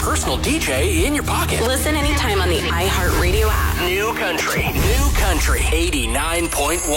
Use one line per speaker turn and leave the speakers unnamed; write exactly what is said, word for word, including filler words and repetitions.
personal D J in your pocket.
Listen anytime on the iHeartRadio app.
New Country. New Country. eighty-nine point one.